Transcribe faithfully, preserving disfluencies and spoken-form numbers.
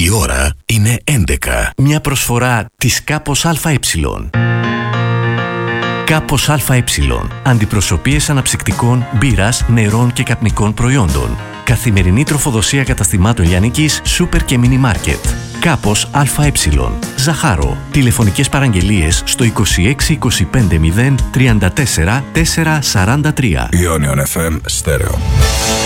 Η ώρα είναι έντεκα. Μια προσφορά της Κάπος ΑΕ. Κάπος ΑΕ. Αντιπροσωπείες αναψυκτικών, μπύρας, νερών και καπνικών προϊόντων. Καθημερινή τροφοδοσία καταστημάτων λιανικής, σούπερ και μίνι μάρκετ. Κάπος ΑΕ. Ζαχάρο. Τηλεφωνικές παραγγελίες στο είκοσι έξι είκοσι πέντε μηδέν τριάντα τέσσερα τετρακόσια σαράντα τρία. Ionion εφ εμ Stereo.